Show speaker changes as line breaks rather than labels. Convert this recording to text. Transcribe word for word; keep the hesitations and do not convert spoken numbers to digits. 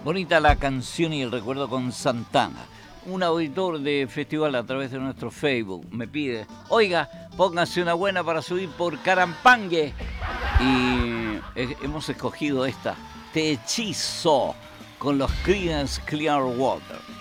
Bonita la canción y el recuerdo con Santana. Un auditor de festival a través de nuestro Facebook me pide, oiga, póngase una buena para subir por Carampangue. Y hemos escogido esta, Te Hechizo, con los Creedence Clearwater.